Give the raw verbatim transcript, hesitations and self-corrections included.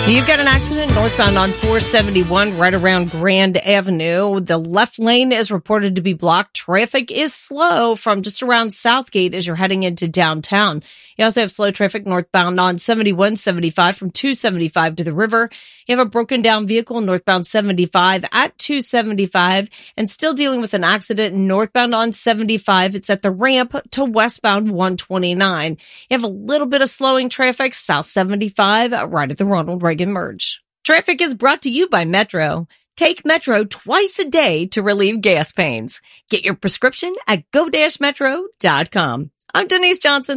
You've got an accident northbound on four seventy-one right around Grand Avenue. The left lane is reported to be blocked. Traffic is slow from just around Southgate as you're heading into downtown. You also have slow traffic northbound on seventy-one seventy-five from two seventy-five to the river. You have a broken down vehicle northbound seventy-five at two seventy-five and still dealing with an accident northbound on seventy-five. It's at the ramp to westbound one twenty-nine. You have a little bit of slowing traffic south seventy-five right at the Ronald Reagan merge. Traffic is brought to you by Metro. Take Metro twice a day to relieve gas pains. Get your prescription at go dash metro dot com. I'm Denise Johnson.